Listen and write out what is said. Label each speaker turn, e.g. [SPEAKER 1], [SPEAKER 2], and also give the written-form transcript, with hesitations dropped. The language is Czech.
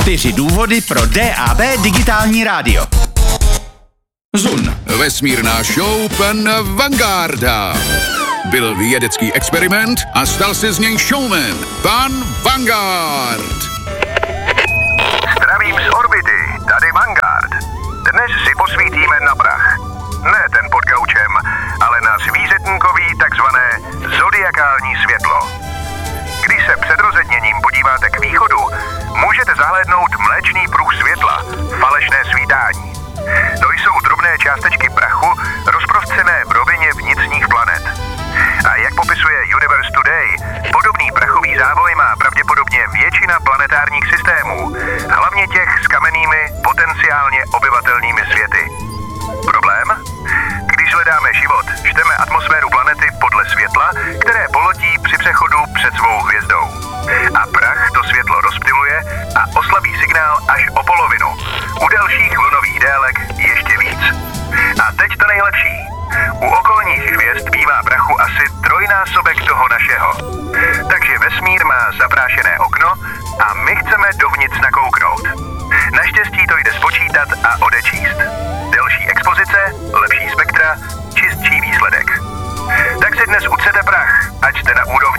[SPEAKER 1] 4 důvody pro DAB digitální rádio. Zun.
[SPEAKER 2] Vesmírná show pan Vangarda. Byl vědecký experiment a stal se z něj showman. Pan Vanguard.
[SPEAKER 3] Zdravím z orbity, tady Vanguard. Dnes si posvítíme na prach. Ne ten pod gaučem, ale na zvířetníkový takzvané zodiakální světlo. Když se před rozedněním podíváte k východu, můžete zahlédnout mléčný pruh světla, falešné svítání. To jsou drobné částečky prachu rozprostřené v rovině vnitřních planet. A jak popisuje Universe Today, podobný prachový závoj má pravděpodobně většina planetárních systémů, hlavně těch s kamennými, potenciálně obyvatelnými světy. Problém? Když hledáme život, čteme atmosféru planety podle světla, které poletí při přechodu před svou hvězdou. A prach to světlo rozptyluje a oslabí signál až o polovinu. U delších vlnových délek ještě víc. A teď to nejlepší. U okolních hvězd bývá prachu asi trojnásobek toho našeho. Takže vesmír má zaprášené okno a my chceme dovnitř nakouknout. Naštěstí to jde spočítat a odečíst. Delší expozice, lepší spektra, čistší výsledek. Tak si dnes utřete prach, ať jste na úrovni